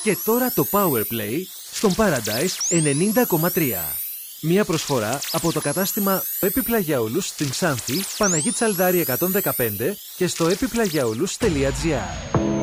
Και τώρα το Powerplay στον Paradise 90,3. Μια προσφορά από το κατάστημα Επιπλαγιαούλους στην Ξάνθη, Παναγή Τσαλδάρη 115 και στο επιπλαγιαούλους.gr.